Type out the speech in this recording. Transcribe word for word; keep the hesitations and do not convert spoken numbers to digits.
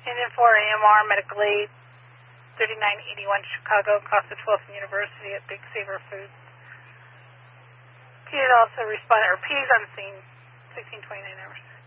Engine four A M R, medical aid, thirty-nine eighty-one Chicago, Costa Twelson University at Big Saver Foods. P is also responded, or P is on scene, sixteen twenty-nine hours.